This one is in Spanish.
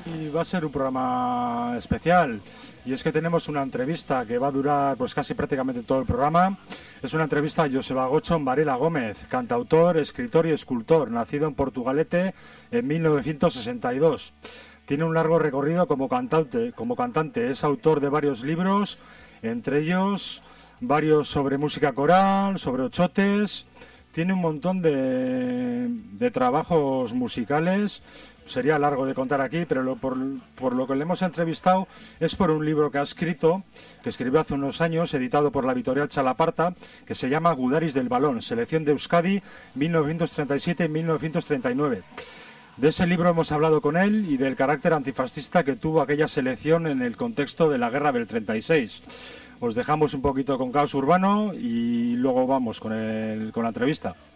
Y va a ser un programa especial, y es que tenemos una entrevista que va a durar pues casi prácticamente todo el programa. Es una entrevista a Joseba Gochon Varela Gómez, cantautor, escritor y escultor, nacido en Portugalete en 1962. Tiene un largo recorrido como cantante, es autor de varios libros, entre ellos varios sobre música coral, sobre ochotes. Tiene un montón de trabajos musicales. Sería largo de contar aquí, pero por lo que le hemos entrevistado es por un libro que ha escrito, que escribió hace unos años, editado por la editorial Chalaparta, que se llama Gudaris del Balón, selección de Euskadi 1937-1939. De ese libro hemos hablado con él y del carácter antifascista que tuvo aquella selección en el contexto de la guerra del 36. Os dejamos un poquito con Caos Urbano y luego vamos con la entrevista.